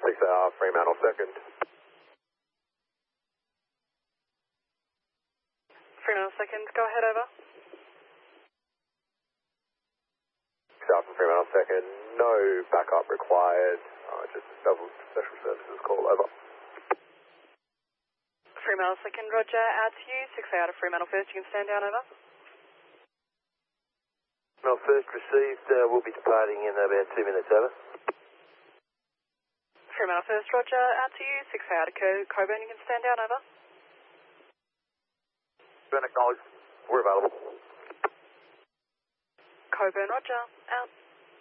6AR, Fremantle second. Fremantle second, go ahead, over. 6AR from Fremantle second, no backup required, just double special services call, over. Fremantle second, roger, out to you. 6AR to Fremantle first, you can stand down, over. Fremantle first received, we'll be departing in about 2 minutes, over. Fremantle first, roger, out to you. 6AR to Coburn, you can stand down, over. Been acknowledged, we're available. Coburn, roger, out.